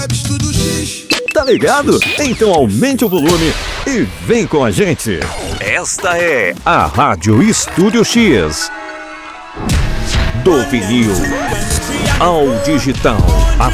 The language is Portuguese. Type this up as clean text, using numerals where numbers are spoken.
Estudo X. Tá ligado? Então aumente o volume e vem com a gente. Esta é a Rádio Estúdio X. Do vinil ao digital.